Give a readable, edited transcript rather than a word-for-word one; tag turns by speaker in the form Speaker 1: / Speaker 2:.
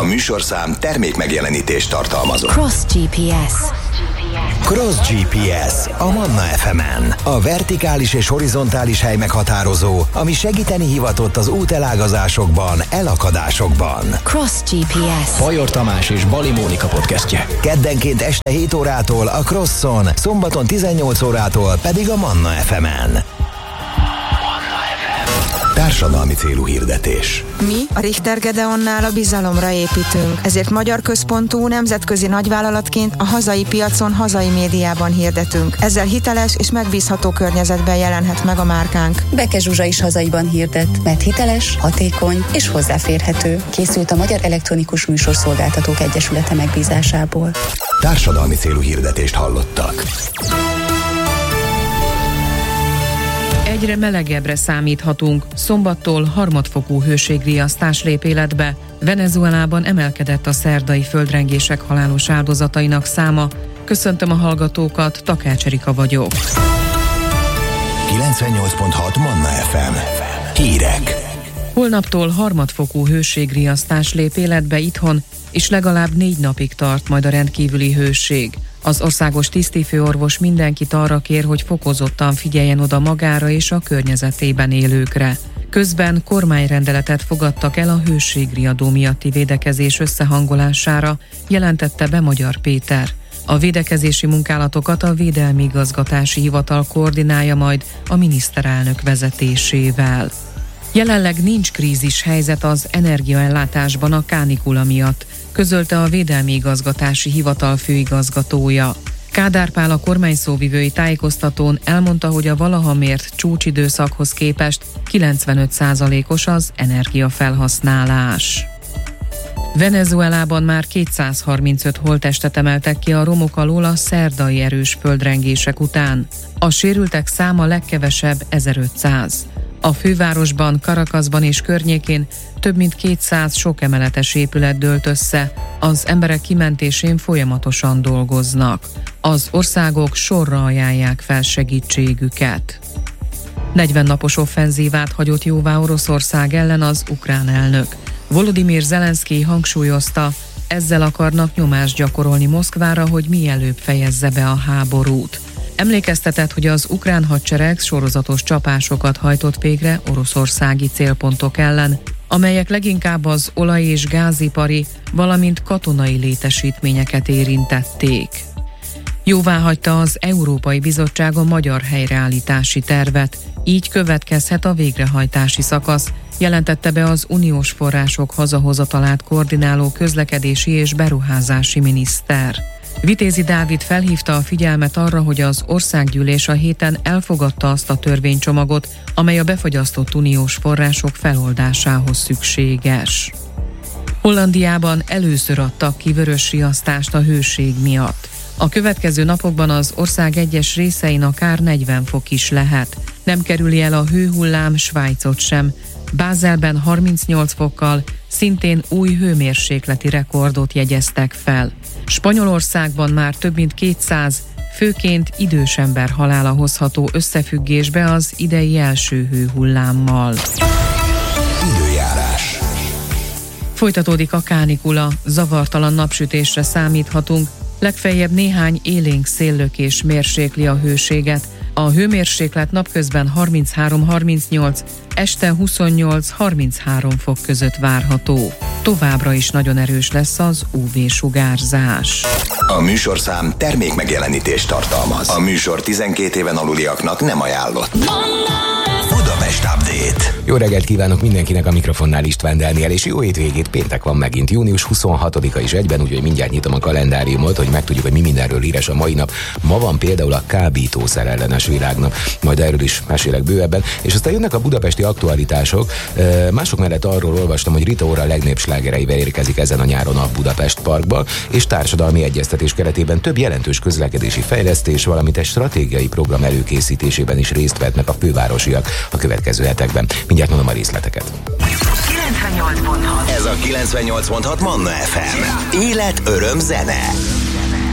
Speaker 1: műsorszám termék megjelenítést tartalmazott.
Speaker 2: Cross GPS.
Speaker 1: Cross GPS a Manna FM-en. A vertikális és horizontális hely meghatározó, ami segíteni hivatott az útelágazásokban, elakadásokban.
Speaker 2: Cross GPS.
Speaker 3: Bajor Tamás és Bali Mónika podcastje.
Speaker 1: Keddenként este 7 órától a Crosson, szombaton 18 órától pedig a Manna FM-en. Társadalmi célú hirdetés.
Speaker 4: Mi, a Richter Gedeonnál a bizalomra építünk, ezért magyar központú nemzetközi nagyvállalatként a hazai piacon, hazai médiában hirdetünk. Ezzel hiteles és megbízható környezetben jelenhet meg a márkánk.
Speaker 5: Beke Zsuzsa is hazaiban hirdet, mert hiteles, hatékony és hozzáférhető. Készült a Magyar Elektronikus Műsorszolgáltatók Egyesülete megbízásából.
Speaker 1: Társadalmi célú hirdetést hallottak.
Speaker 6: Egyre melegebbre számíthatunk. Szombattól harmadfokú hőségriasztás lép életbe. Venezuelában emelkedett a szerdai földrengések halálos áldozatainak száma. Köszöntöm a hallgatókat, Takács Erika vagyok.
Speaker 1: 98.6 Manna FM. Hírek.
Speaker 6: Holnaptól harmadfokú hőségriasztás lép életbe itthon, és legalább 4 napig tart majd a rendkívüli hőség. Az országos tisztifőorvos mindenkit arra kér, hogy fokozottan figyeljen oda magára és a környezetében élőkre. Közben kormányrendeletet fogadtak el a hőségriadó miatti védekezés összehangolására, jelentette be Magyar Péter. A védekezési munkálatokat a Védelmi Igazgatási Hivatal koordinálja majd a miniszterelnök vezetésével. Jelenleg nincs krízis helyzet az energiaellátásban a kánikula miatt, közölte a Védelmi Igazgatási Hivatal főigazgatója. Kádár Pál a kormányszóvivői tájékoztatón elmondta, hogy a valaha mért csúcsidőszakhoz képest 95%-os az energiafelhasználás. Venezuelában már 235 holttestet emeltek ki a romok alól a szerdai erős földrengések után. A sérültek száma legkevesebb 1500. A fővárosban, Caracasban és környékén több mint 200 sokemeletes épület dőlt össze, az emberek kimentésén folyamatosan dolgoznak. Az országok sorra ajánlják fel segítségüket. 40 napos offenzívát hagyott jóvá Oroszország ellen az ukrán elnök. Volodymyr Zelenszkij hangsúlyozta, ezzel akarnak nyomást gyakorolni Moszkvára, hogy mielőbb fejezze be a háborút. Emlékeztetett, hogy az ukrán hadsereg sorozatos csapásokat hajtott végre oroszországi célpontok ellen, amelyek leginkább az olaj- és gázipari, valamint katonai létesítményeket érintették. Jóváhagyta az Európai Bizottság a magyar helyreállítási tervet, így következhet a végrehajtási szakasz, jelentette be az uniós források hazahozatalát koordináló közlekedési és beruházási miniszter. Vitézi Dávid felhívta a figyelmet arra, hogy az országgyűlés a héten elfogadta azt a törvénycsomagot, amely a befagyasztott uniós források feloldásához szükséges. Hollandiában először adtak ki vörösriasztást a hőség miatt. A következő napokban az ország egyes részein akár 40 fok is lehet. Nem kerüli el a hőhullám Svájcot sem. Bázelben 38 fokkal szintén új hőmérsékleti rekordot jegyeztek fel. Spanyolországban már több mint 200, főként idős ember halála hozható összefüggésbe az idei első hőhullámmal.
Speaker 1: Időjárás.
Speaker 6: Folytatódik a kánikula, zavartalan napsütésre számíthatunk, legfeljebb néhány élénk széllökés mérsékli a hőséget. A hőmérséklet napközben 33-38, este 28-33 fok között várható. Továbbra is nagyon erős lesz az UV-sugárzás.
Speaker 1: A műsorszám termék megjelenítést tartalmaz. A műsor 12 éven aluliaknak nem ajánlott. Budapest Update.
Speaker 3: Jó reggelt kívánok mindenkinek, a mikrofonnál István Dániel, és jó hétvégét, péntek van megint, június 26-a is egyben, úgyhogy mindjárt nyitom a kalendáriumot, hogy megtudjuk, hogy mi mindenről híres a mai nap. Ma van például a kábítószer ellenes világnap, majd erről is mesélek bővebben, és aztán jönnek a budapesti aktualitások. Mások mellett arról olvastam, hogy Rita Ora legnagyobb slágereivel érkezik ezen a nyáron a Budapest Parkba, és társadalmi egyeztetés keretében több jelentős közlekedési fejlesztés, valamint egy stratégiai program előkészítésében is részt vehetnek a fővárosiak a következő hetekben. Mindjárt mondom a részleteket.
Speaker 1: 98.6. Ez a 98.6 Manna FM. Élet, öröm, zene.